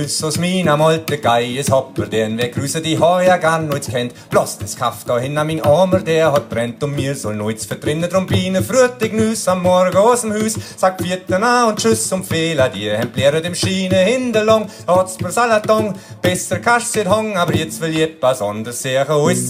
Aus meiner Molte Geies Hopper, den wir grüßen die heuer gar nichts kennt. Bloß das Kaff da hin an mein Armer, der hat brennt und mir soll nichts vertrinnen. Drum Biene frühtig nüs am Morgen aus dem Haus, sagt Vierten an und Tschüss und Fehler, die hemplieren dem Schiene hinterlang. Hat's per Salatong, besser kannst du hang, aber jetzt will jemand anders sehen,